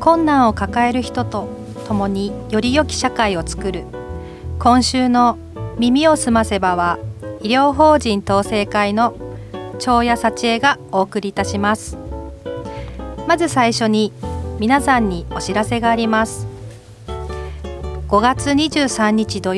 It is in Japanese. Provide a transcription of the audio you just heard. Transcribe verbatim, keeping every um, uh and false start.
困難を抱える人と共により良き社会を作る。今週の耳をすませばは、医療法人統制会の長谷幸恵がお送りいたします。まず最初に皆さんにお知らせがあります。ごがつにじゅうさんにち土